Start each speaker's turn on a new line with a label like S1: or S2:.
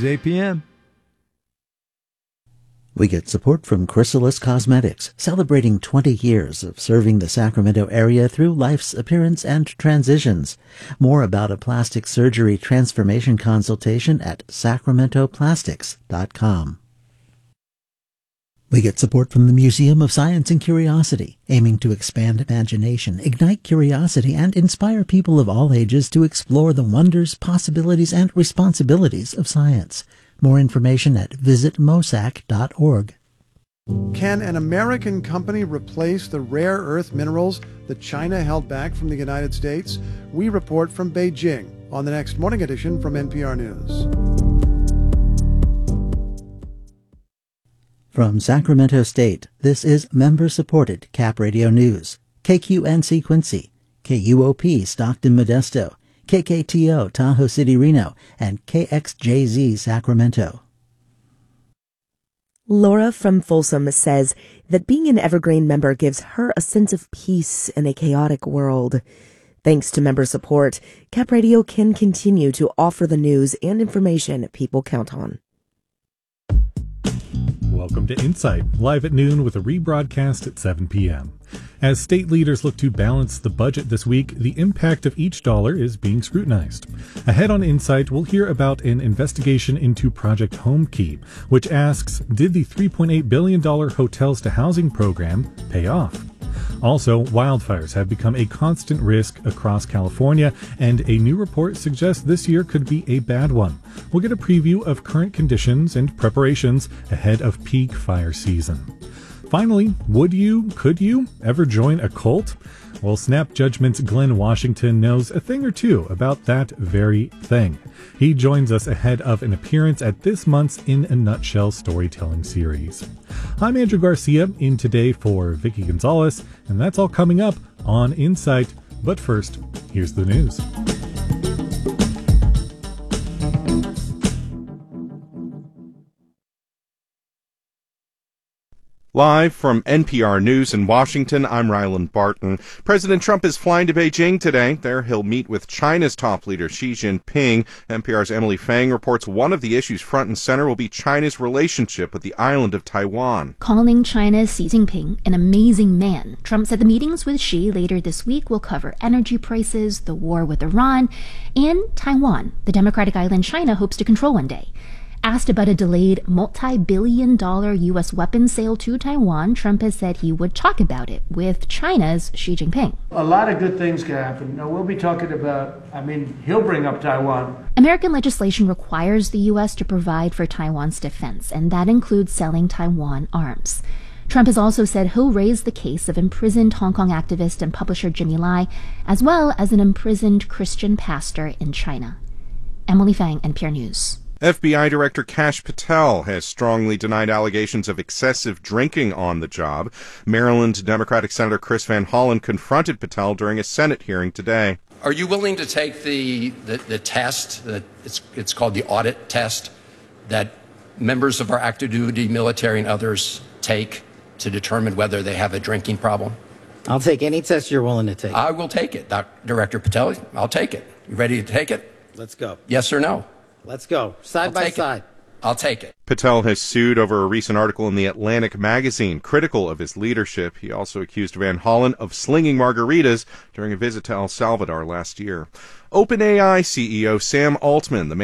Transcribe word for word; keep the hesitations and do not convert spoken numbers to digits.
S1: is eight p.m.
S2: We get support from Chrysalis Cosmetics, celebrating twenty years of serving the Sacramento area through life's appearance and transitions. More about a plastic surgery transformation consultation at sacramento plastics dot com. We get support from the Museum of Science and Curiosity, aiming to expand imagination, ignite curiosity, and inspire people of all ages to explore the wonders, possibilities, and responsibilities of science. More information at visit mosac dot org.
S3: Can an American company replace the rare earth minerals that China held back from the United States? We report from Beijing on the next Morning Edition from N P R News.
S2: From Sacramento State, this is member-supported Cap Radio News. K Q N C Quincy, K U O P Stockton Modesto, K K T O Tahoe City Reno, and K X J Z Sacramento.
S4: Laura from Folsom says that being an Evergreen member gives her a sense of peace in a chaotic world. Thanks to member support, Cap Radio can continue to offer the news and information people count on.
S5: Welcome to Insight, live at noon with a rebroadcast at seven p.m. As state leaders look to balance the budget this week, the impact of each dollar is being scrutinized. Ahead on Insight, we'll hear about an investigation into Project HomeKey, which asks, did the three point eight billion dollars Hotels to Housing program pay off? Also, wildfires have become a constant risk across California, and a new report suggests this year could be a bad one. We'll get a preview of current conditions and preparations ahead of peak fire season. Finally, would you, could you, ever join a cult? Well, Snap Judgment's Glenn Washington knows a thing or two about that very thing. He joins us ahead of an appearance at this month's In a Nutshell storytelling series. I'm Andrew Garcia, in today for Vicky Gonzalez, and that's all coming up on Insight. But first, here's the news.
S6: Live from N P R News in Washington, I'm Ryland Barton. President Trump is flying to Beijing today. There he'll meet with China's top leader Xi Jinping. N P R's Emily Fang reports one of the issues front and center will be China's relationship with the island of Taiwan.
S7: Calling China's Xi Jinping an amazing man, Trump said the meetings with Xi later this week will cover energy prices, the war with Iran, and Taiwan, the democratic island China hopes to control one day. Asked about a delayed multi-billion dollar U S weapons sale to Taiwan, Trump has said he would talk about it with China's Xi Jinping.
S8: A lot of good things can happen. Now, we'll be talking about, I mean, he'll bring up Taiwan.
S7: American legislation requires the U S to provide for Taiwan's defense, and that includes selling Taiwan arms. Trump has also said he'll raise the case of imprisoned Hong Kong activist and publisher Jimmy Lai, as well as an imprisoned Christian pastor in China. Emily Fang, N P R News.
S6: F B I Director Kash Patel has strongly denied allegations of excessive drinking on the job. Maryland Democratic Senator Chris Van Hollen confronted Patel during a Senate hearing today.
S9: Are you willing to take the, the, the test, that it's, it's called the audit test, that members of our active duty military and others take to determine whether they have a drinking problem?
S10: I'll take any test you're willing to take.
S9: I will take it, Doctor Director Patel. I'll take it. You ready to take it?
S10: Let's go.
S9: Yes or no?
S10: Let's go. Side
S9: I'll
S10: by
S9: take
S10: side.
S9: It. I'll take it.
S6: Patel has sued over a recent article in the Atlantic magazine critical of his leadership. He also accused Van Hollen of slinging margaritas during a visit to El Salvador last year. OpenAI C E O Sam Altman, the